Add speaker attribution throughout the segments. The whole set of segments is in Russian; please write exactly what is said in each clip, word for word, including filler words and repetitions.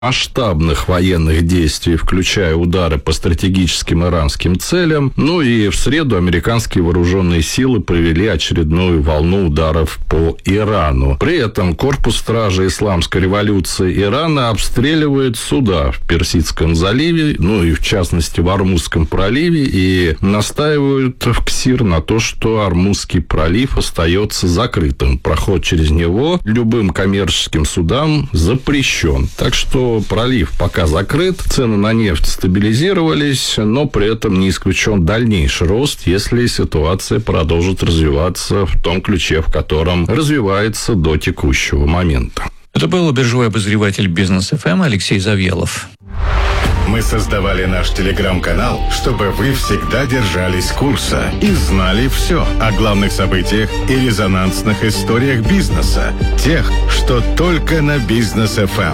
Speaker 1: масштабных военных действий, включая удары по стратегическим иранским целям. Ну и в среду американские вооруженные силы провели очередную волну ударов по Ирану. При этом корпус стражи исламской революции Ирана обстреливает суда в Персидском заливе, ну и в частности в Ормузском проливе, и настаивают в КСИР на то, что Ормузский пролив остается закрытым. Проход через него любым коммерческим судам запрещен. Так что пролив пока закрыт, цены на нефть стабилизировались, но при этом не исключен дальнейший рост, если ситуация продолжит развиваться в том ключе, в котором развивается до текущего момента.
Speaker 2: Это был биржевой обозреватель Бизнес эф эм Алексей Завьялов.
Speaker 3: Мы создавали наш телеграм-канал, чтобы вы всегда держались курса и знали все о главных событиях и резонансных историях бизнеса, тех, что только на Бизнес эф эм.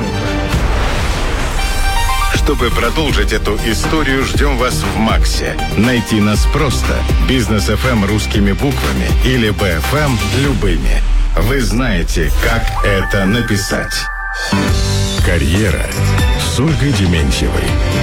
Speaker 3: Чтобы продолжить эту историю, ждем вас в Максе. Найти нас просто. Бизнес эф эм русскими буквами или би эф эм любыми. Вы знаете, как это написать. Карьера с Ольгой Дементьевой.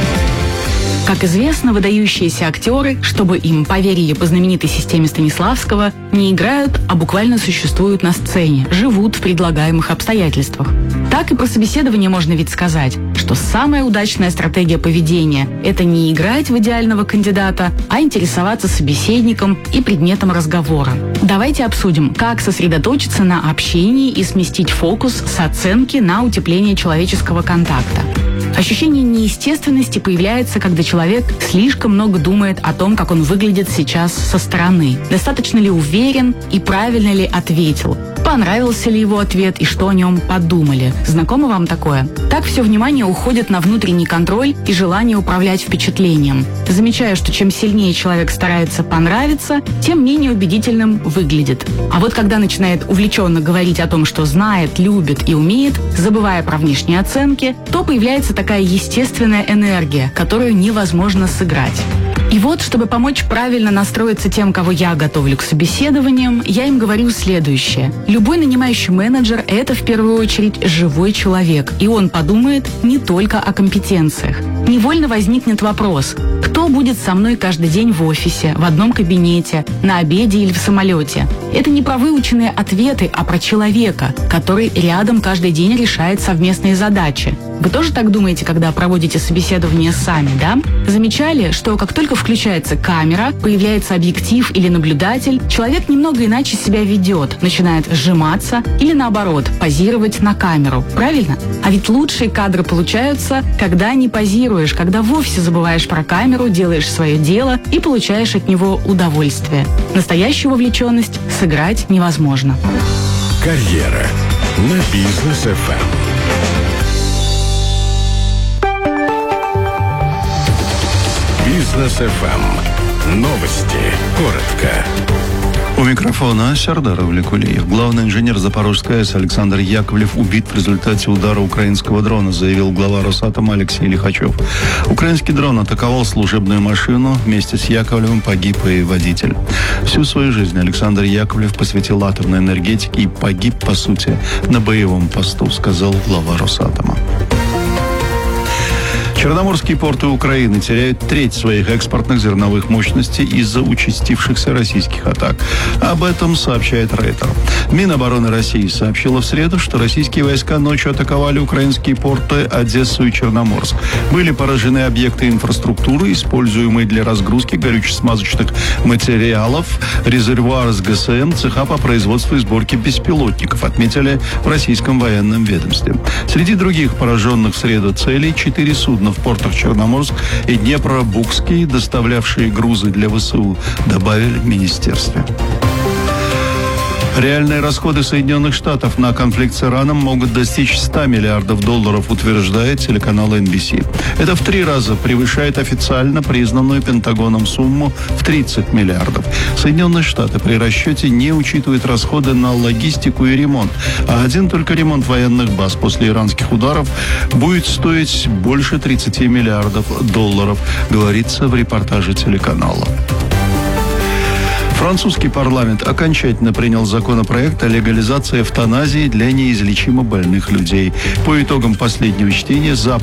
Speaker 4: Как известно, выдающиеся актеры, чтобы им поверили по знаменитой системе Станиславского, не играют, а буквально существуют на сцене, живут в предлагаемых обстоятельствах. Так и про собеседование можно ведь сказать, что самая удачная стратегия поведения – это не играть в идеального кандидата, а интересоваться собеседником и предметом разговора. Давайте обсудим, как сосредоточиться на общении и сместить фокус с оценки на утепление человеческого контакта. Ощущение неестественности появляется, когда человек слишком много думает о том, как он выглядит сейчас со стороны. Достаточно ли уверен и правильно ли ответил? Понравился ли его ответ и что о нем подумали? Знакомо вам такое? Так все внимание уходит на внутренний контроль и желание управлять впечатлением. Замечаю, что чем сильнее человек старается понравиться, тем менее убедительным выглядит. А вот когда начинает увлеченно говорить о том, что знает, любит и умеет, забывая про внешние оценки, то появляется такая естественная энергия, которую невозможно сыграть. И вот, чтобы помочь правильно настроиться тем, кого я готовлю к собеседованиям, я им говорю следующее. Любой нанимающий менеджер – это в первую очередь живой человек, и он подумает не только о компетенциях. Невольно возникнет вопрос, кто будет со мной каждый день в офисе, в одном кабинете, на обеде или в самолете? Это не про выученные ответы, а про человека, который рядом каждый день решает совместные задачи. Вы тоже так думаете, когда проводите собеседование сами, да? Замечали, что как только включается камера, появляется объектив или наблюдатель, человек немного иначе себя ведет, начинает сжиматься или, наоборот, позировать на камеру. Правильно? А ведь лучшие кадры получаются, когда не позируешь, когда вовсе забываешь про камеру, делаешь свое дело и получаешь от него удовольствие. Настоящую вовлеченность сыграть невозможно.
Speaker 3: Карьера на Бизнес эф эм. Бизнес эф эм. Новости. Коротко.
Speaker 5: У микрофона Сардар Авликулиев. Главный инженер Запорожской АЭС Александр Яковлев убит в результате удара украинского дрона, заявил глава Росатома Алексей Лихачев. Украинский дрон атаковал служебную машину. Вместе с Яковлевым погиб и водитель. Всю свою жизнь Александр Яковлев посвятил атомной энергетике и погиб, по сути, на боевом посту, сказал глава Росатома. Черноморские порты Украины теряют треть своих экспортных зерновых мощностей из-за участившихся российских атак. Об этом сообщает Рейтер. Минобороны России сообщила в среду, что российские войска ночью атаковали украинские порты Одессу и Черноморск. Были поражены объекты инфраструктуры, используемые для разгрузки горюче-смазочных материалов, резервуар с ГСМ, цеха по производству и сборке беспилотников, отметили в российском военном ведомстве. Среди других пораженных в среду целей четыре судна в портах Черноморск и Днепробукский, доставлявшие грузы для ВСУ, добавили в министерстве. Реальные расходы Соединенных Штатов на конфликт с Ираном могут достичь ста миллиардов долларов, утверждает телеканал эн би си. Это в три раза превышает официально признанную Пентагоном сумму в тридцать миллиардов. Соединенные Штаты при расчете не учитывают расходы на логистику и ремонт, а один только ремонт военных баз после иранских ударов будет стоить больше тридцати миллиардов долларов, говорится в репортаже телеканала. Французский парламент окончательно принял законопроект о легализации эвтаназии для неизлечимо больных людей. По итогам последнего чтения за